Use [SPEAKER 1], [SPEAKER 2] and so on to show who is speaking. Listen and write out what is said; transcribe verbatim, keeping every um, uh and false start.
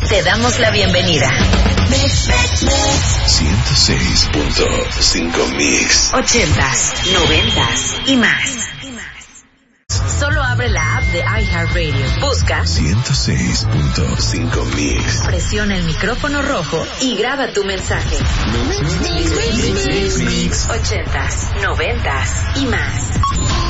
[SPEAKER 1] te damos la bienvenida.
[SPEAKER 2] ciento seis punto cinco Mix.
[SPEAKER 1] Ochentas, noventas y más. Solo abre la app de iHeartRadio. Busca
[SPEAKER 2] ciento seis punto cinco Mix.
[SPEAKER 1] Presiona el micrófono rojo y graba tu mensaje. Ochentas, noventas y más.